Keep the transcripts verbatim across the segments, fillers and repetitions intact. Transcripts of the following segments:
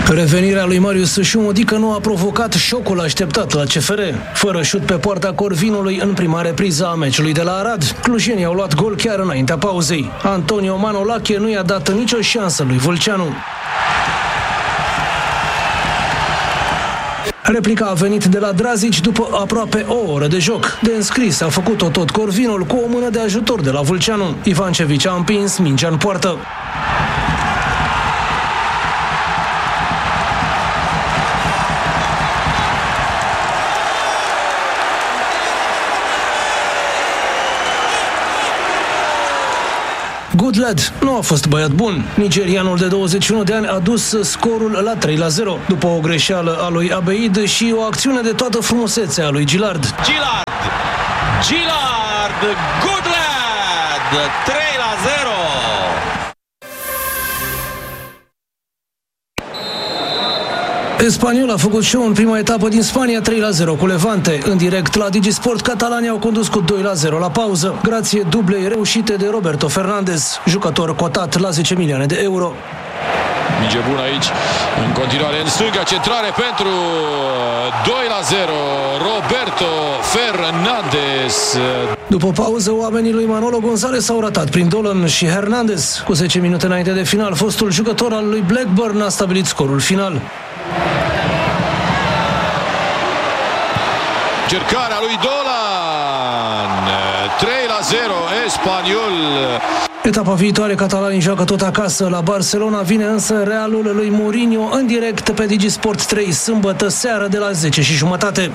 Revenirea lui Marius Șumodică nu a provocat șocul așteptat la C F R. Fără șut pe poarta Corvinului în prima repriză a meciului de la Arad, clujenii au luat gol chiar înaintea pauzei. Antonio Manolache nu i-a dat nicio șansă lui Vâlceanu. Replica a venit de la Drazici după aproape o oră de joc. De înscris a făcut-o tot Corvinul cu o mână de ajutor de la Vâlceanu. Ivancevici a împins mingea în poartă. Goodlad nu a fost băiat bun. Nigerianul de douăzeci și unu de ani a dus scorul la trei la zero, după o greșeală a lui Abeid și o acțiune de toată frumusețea a lui Gillard. Gillard! Gillard! Goodlad! trei la zero! Espanyol a făcut show în prima etapă din Spania trei la zero cu Levante. În direct la Digisport, catalanii au condus cu doi la zero la pauză, grație dublei reușite de Roberto Fernandez, jucător cotat la zece milioane de euro. Minge bună aici, în continuare în stânga, centrare pentru doi la zero, Roberto Fernandez. După pauză, oamenii lui Manolo González s-au ratat prin Dolan și Hernandez. Cu zece minute înainte de final, fostul jucător al lui Blackburn a stabilit scorul final. Cercarea lui Dolan, trei la zero, Espanyol. Etapa viitoare, catalanii joacă tot acasă la Barcelona, vine însă Realul lui Mourinho în direct pe Digisport trei, sâmbătă seară de la zece și jumătate.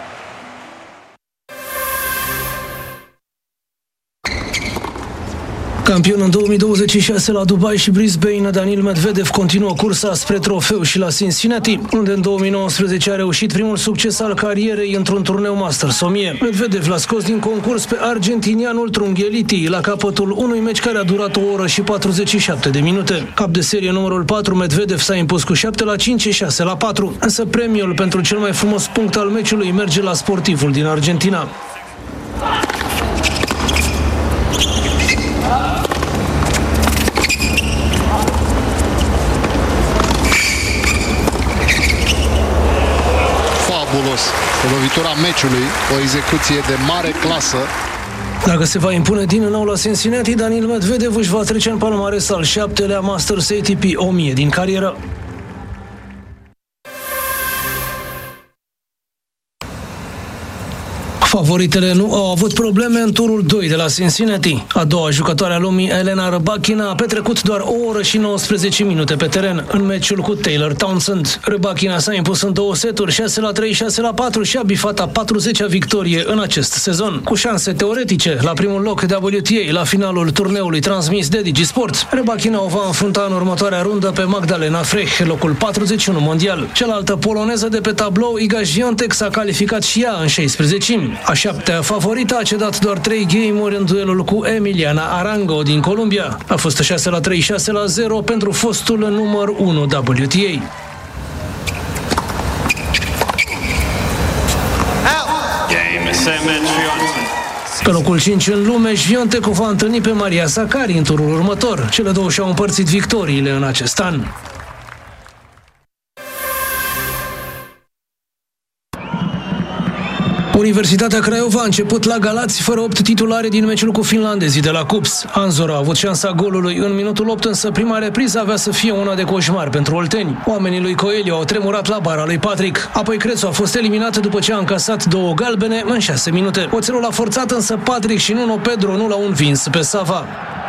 Campion în două mii douăzeci și șase la Dubai și Brisbane, Daniil Medvedev continuă cursa spre trofeu și la Cincinnati, unde în două mii nouăsprezece a reușit primul succes al carierei într-un turneu Masters o mie. Medvedev l-a scos din concurs pe argentinianul Trungelliti la capătul unui meci care a durat o oră și patruzeci și șapte de minute. Cap de serie numărul patru, Medvedev s-a impus cu șapte la cinci și șase la patru, însă premiul pentru cel mai frumos punct al meciului merge la sportivul din Argentina. O lovitura meciului, o execuție de mare clasă. Dacă se va impune din nou la Cincinnati, Daniil Medvedev își va trece în palmares al șaptelea Masters A T P o mie din carieră. Favoritele nu au avut probleme în turul doi de la Cincinnati. A doua jucătoare a lumii, Elena Rybakina, a petrecut doar o oră și nouăsprezece minute pe teren în meciul cu Taylor Townsend. Rybakina s-a impus în două seturi, șase la trei, șase la patru și a bifat a patruzecea victorie în acest sezon. Cu șanse teoretice la primul loc W T A la finalul turneului transmis de Digisport, Rybakina o va înfrunta în următoarea rundă pe Magdalena Frech, locul patruzeci și unu mondial. Cealaltă poloneză de pe tablou, Iga Świątek, s-a calificat și ea în șaisprezecimi. A șaptea favorită a cedat doar trei game-uri în duelul cu Emiliana Arango din Columbia. A fost șase la trei, șase la zero pentru fostul număr unu W T A. Pe locul cinci în lume, Świątek o va întâlni pe Maria Sakkari în turul următor. Cele două și-au împărțit victoriile în acest an. Universitatea Craiova a început la Galați fără opt titulare din meciul cu finlandezii de la Cups. Anzor a avut șansa golului în minutul opt, însă prima repriză avea să fie una de coșmar pentru olteni. Oamenii lui Coelho au tremurat la bara lui Patrick. Apoi Crețu a fost eliminat după ce a încasat două galbene în șase minute. Oțelul a forțat, însă Patrick și Nuno Pedro nu l-au învins pe Sava.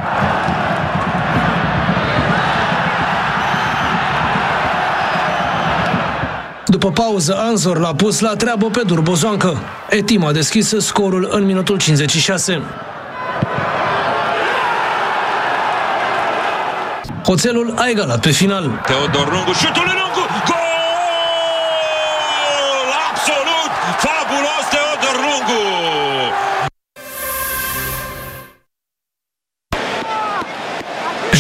După pauză, Anzor l-a pus la treabă pe Durbozoancă. Etim a deschis scorul în minutul cincizeci și șase. Oțelul a egalat pe final. Teodor Lungu, șutul lui Lungu! Gol! Absolut fabulos Teodor Lungu!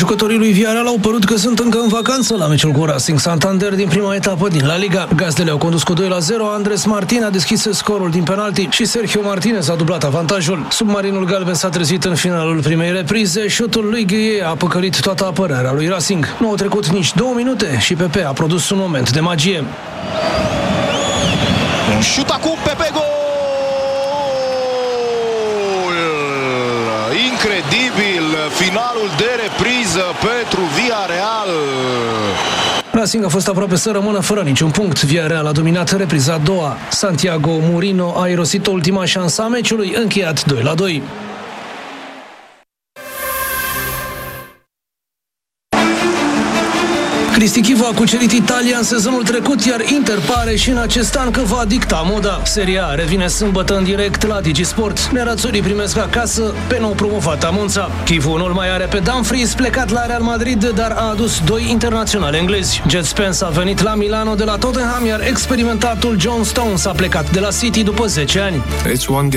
Jucătorii lui Villarreal au părut că sunt încă în vacanță la meciul cu Racing Santander din prima etapă din La Liga. Gazdele au condus cu doi la zero, Andres Martin a deschis scorul din penalti și Sergio Martinez a dublat avantajul. Submarinul galben s-a trezit în finalul primei reprize, șutul lui Gueye a păcălit toată apărarea lui Racing. Nu au trecut nici două minute și Pepe a produs un moment de magie. Un șut acum, Pepe, gol! Incredibil, finalul de repriză pentru Villarreal. Racing a fost aproape să rămână fără niciun punct. Villarreal a dominat repriza a doua. Santiago Murino a irosit ultima șansă a meciului, încheiat doi la doi. Cristi Chivu a cucerit Italia în sezonul trecut, iar Inter pare și în acest an că va dicta moda. Seria A revine sâmbătă în direct la DigiSport. Nerațurii primesc acasă pe nou promovata Monza. Chivu nu-l mai are pe Dumfries, plecat la Real Madrid, dar a adus doi internaționali englezi. Jet Spence a venit la Milano de la Tottenham, iar experimentatul John Stones a plecat de la City după zece ani.